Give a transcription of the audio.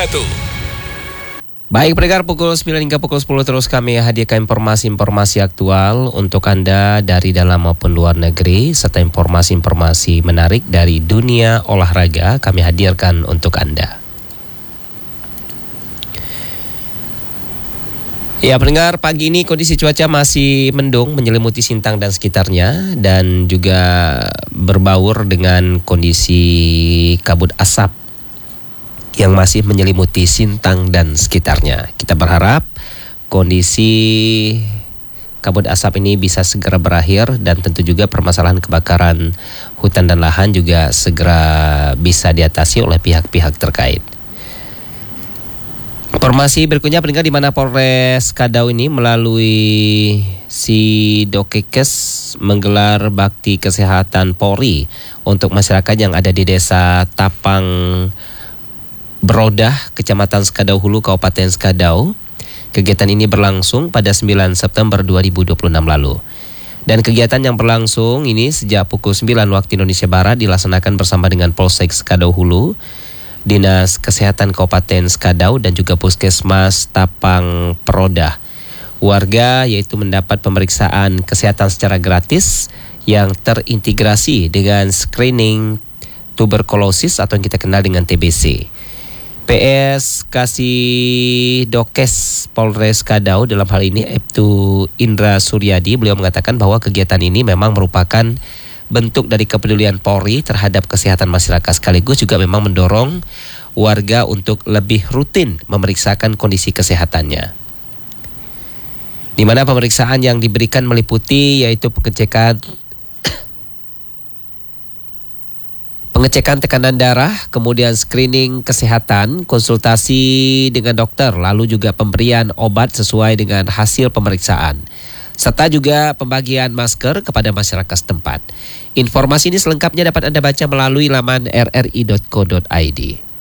Baik pendengar, pukul 9 hingga pukul 10 terus kami hadirkan informasi-informasi aktual untuk Anda dari dalam maupun luar negeri, serta informasi-informasi menarik dari dunia olahraga kami hadirkan untuk Anda. Ya pendengar, pagi ini kondisi cuaca masih mendung menyelimuti Sintang dan sekitarnya, dan juga berbaur dengan kondisi kabut asap yang masih menyelimuti Sintang dan sekitarnya. Kita berharap kondisi kabut asap ini bisa segera berakhir, dan tentu juga permasalahan kebakaran hutan dan lahan juga segera bisa diatasi oleh pihak-pihak terkait. Informasi berikutnya pendengar, di mana Polres Skadau ini melalui Sidokekes menggelar bakti kesehatan Polri untuk masyarakat yang ada di Desa Tapang Berodah, Kecamatan Skadau Hulu, Kabupaten Skadau. Kegiatan ini berlangsung pada 9 September 2026 lalu. Dan kegiatan yang berlangsung ini sejak pukul 9 waktu Indonesia Barat dilaksanakan bersama dengan Polsek Skadau Hulu, Dinas Kesehatan Kabupaten Skadau, dan juga Puskesmas Tapang Perodah. Warga yaitu mendapat pemeriksaan kesehatan secara gratis yang terintegrasi dengan screening tuberkulosis atau yang kita kenal dengan TBC. PS Kasih Dokes Polres Skadau dalam hal ini Ibtu Indra Suryadi, beliau mengatakan bahwa kegiatan ini memang merupakan bentuk dari kepedulian Polri terhadap kesehatan masyarakat, sekaligus juga memang mendorong warga untuk lebih rutin memeriksakan kondisi kesehatannya. Di mana pemeriksaan yang diberikan meliputi yaitu pengecekan tekanan darah, kemudian screening kesehatan, konsultasi dengan dokter, lalu juga pemberian obat sesuai dengan hasil pemeriksaan, serta juga pembagian masker kepada masyarakat setempat. Informasi ini selengkapnya dapat Anda baca melalui laman rri.co.id.